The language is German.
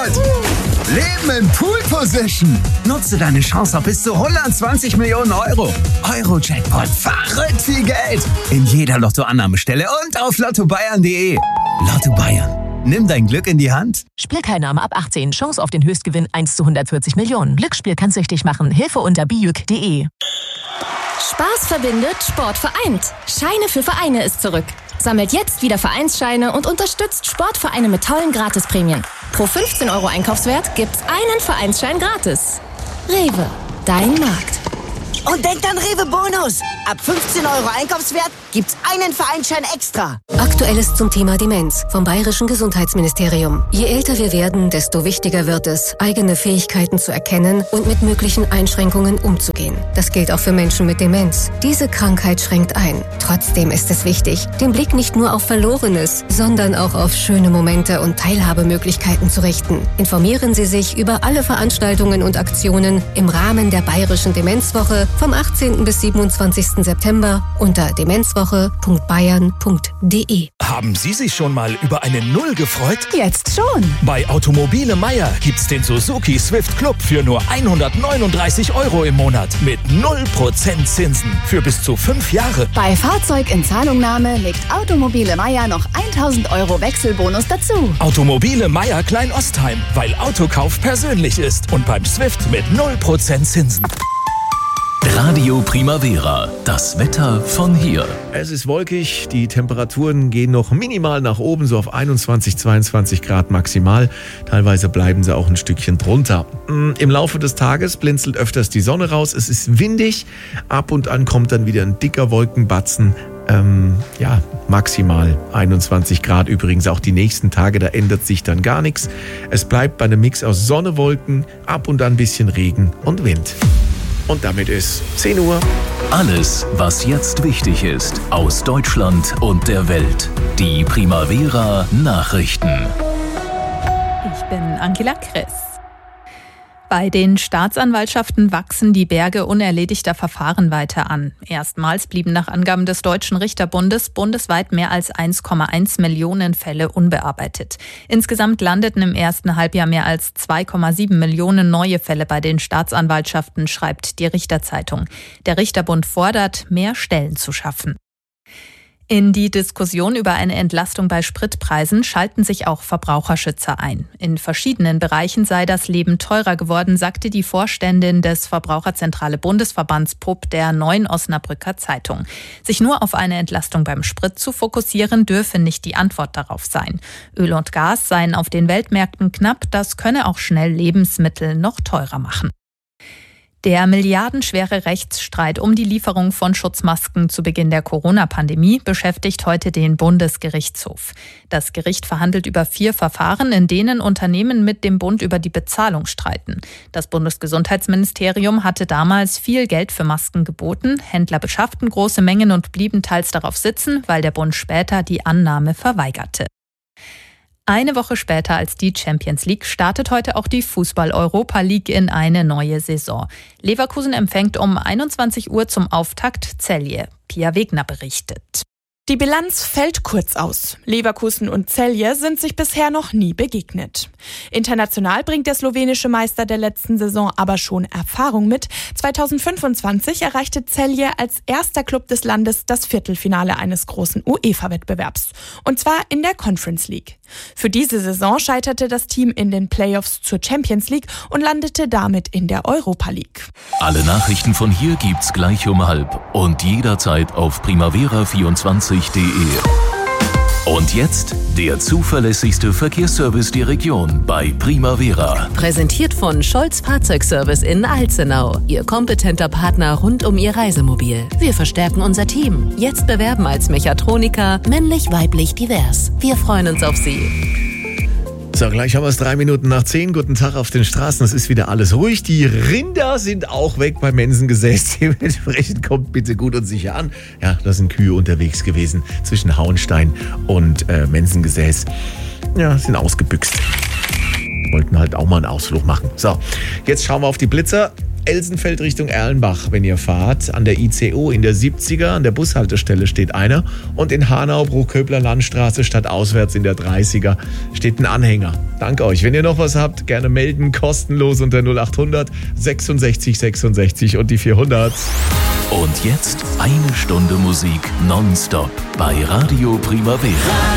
Leben in Pool Position. Nutze deine Chance auf bis zu 120 Millionen Euro. Euro-Jackpot, verrückt viel Geld. In jeder Lottoannahmestelle und auf lottobayern.de. Lotto Bayern. Nimm dein Glück in die Hand. Spielteilnahme ab 18. Chance auf den Höchstgewinn 1 zu 140 Millionen. Glücksspiel kann süchtig machen. Hilfe unter bijuk.de. Spaß verbindet, Sport vereint. Scheine für Vereine ist zurück. Sammelt jetzt wieder Vereinsscheine und unterstützt Sportvereine mit tollen Gratisprämien. Pro 15 Euro Einkaufswert gibt's einen Vereinsschein gratis. Rewe, dein Markt. Und denkt an Rewe Bonus. Ab 15 Euro Einkaufswert gibt's einen Vereinsschein extra. Aktuelles zum Thema Demenz vom Bayerischen Gesundheitsministerium. Je älter wir werden, desto wichtiger wird es, eigene Fähigkeiten zu erkennen und mit möglichen Einschränkungen umzugehen. Das gilt auch für Menschen mit Demenz. Diese Krankheit schränkt ein. Trotzdem ist es wichtig, den Blick nicht nur auf Verlorenes, sondern auch auf schöne Momente und Teilhabemöglichkeiten zu richten. Informieren Sie sich über alle Veranstaltungen und Aktionen im Rahmen der Bayerischen Demenzwoche vom 18. bis 27. September unter demenzwoche.bayern.de. Haben Sie sich schon mal über eine Null gefreut? Jetzt schon. Bei Automobile Meier gibt's den Suzuki Swift Club für nur 139 Euro im Monat mit 0% Zinsen für bis zu 5 Jahre. Bei Fahrzeug in Zahlungnahme legt Automobile Meier noch 1.000 Euro Wechselbonus dazu. Automobile Meier Klein-Ostheim, weil Autokauf persönlich ist und beim Swift mit 0% Zinsen. Radio Primavera, das Wetter von hier. Es ist wolkig, die Temperaturen gehen noch minimal nach oben, so auf 21, 22 Grad maximal. Teilweise bleiben sie auch ein Stückchen drunter. Im Laufe des Tages blinzelt öfters die Sonne raus, es ist windig, ab und an kommt dann wieder ein dicker Wolkenbatzen. Maximal 21 Grad übrigens auch die nächsten Tage, da ändert sich dann gar nichts. Es bleibt bei einem Mix aus Sonne, Wolken, ab und an ein bisschen Regen und Wind. Und damit ist 10 Uhr. Alles, was jetzt wichtig ist, aus Deutschland und der Welt. Die Primavera Nachrichten. Ich bin Angela Kress. Bei den Staatsanwaltschaften wachsen die Berge unerledigter Verfahren weiter an. Erstmals blieben nach Angaben des Deutschen Richterbundes bundesweit mehr als 1,1 Millionen Fälle unbearbeitet. Insgesamt landeten im ersten Halbjahr mehr als 2,7 Millionen neue Fälle bei den Staatsanwaltschaften, schreibt die Richterzeitung. Der Richterbund fordert, mehr Stellen zu schaffen. In die Diskussion über eine Entlastung bei Spritpreisen schalten sich auch Verbraucherschützer ein. In verschiedenen Bereichen sei das Leben teurer geworden, sagte die Vorständin des Verbraucherzentrale Bundesverbands PUB der Neuen Osnabrücker Zeitung. Sich nur auf eine Entlastung beim Sprit zu fokussieren, dürfe nicht die Antwort darauf sein. Öl und Gas seien auf den Weltmärkten knapp, das könne auch schnell Lebensmittel noch teurer machen. Der milliardenschwere Rechtsstreit um die Lieferung von Schutzmasken zu Beginn der Corona-Pandemie beschäftigt heute den Bundesgerichtshof. Das Gericht verhandelt über 4 Verfahren, in denen Unternehmen mit dem Bund über die Bezahlung streiten. Das Bundesgesundheitsministerium hatte damals viel Geld für Masken geboten. Händler beschafften große Mengen und blieben teils darauf sitzen, weil der Bund später die Annahme verweigerte. Eine Woche später als die Champions League startet heute auch die Fußball-Europa League in eine neue Saison. Leverkusen empfängt um 21 Uhr zum Auftakt Celje. Pia Wegner berichtet. Die Bilanz fällt kurz aus. Leverkusen und Celje sind sich bisher noch nie begegnet. International bringt der slowenische Meister der letzten Saison aber schon Erfahrung mit. 2025 erreichte Celje als erster Club des Landes das Viertelfinale eines großen UEFA-Wettbewerbs. Und zwar in der Conference League. Für diese Saison scheiterte das Team in den Playoffs zur Champions League und landete damit in der Europa League. Alle Nachrichten von hier gibt's gleich um 12:30 und jederzeit auf primavera24.de. Und jetzt der zuverlässigste Verkehrsservice der Region bei Primavera. Präsentiert von Scholz Fahrzeugservice in Alzenau. Ihr kompetenter Partner rund um Ihr Reisemobil. Wir verstärken unser Team. Jetzt bewerben als Mechatroniker, männlich, weiblich, divers. Wir freuen uns auf Sie. So, gleich haben wir es 3 Minuten nach 10. Guten Tag auf den Straßen. Es ist wieder alles ruhig. Die Rinder sind auch weg beim Mensengesäß. Dementsprechend kommt bitte gut und sicher an. Ja, da sind Kühe unterwegs gewesen zwischen Hauenstein und Mensengesäß. Ja, sind ausgebüxt. Wollten halt auch mal einen Ausflug machen. So, jetzt schauen wir auf die Blitzer. Elsenfeld Richtung Erlenbach, wenn ihr fahrt. An der ICO in der 70er, an der Bushaltestelle steht einer. Und in Hanau, Bruchköbler Landstraße, statt auswärts in der 30er, steht ein Anhänger. Danke euch. Wenn ihr noch was habt, gerne melden. Kostenlos unter 0800 66 66 und die 400. Und jetzt 1 Stunde Musik nonstop bei Radio Primavera.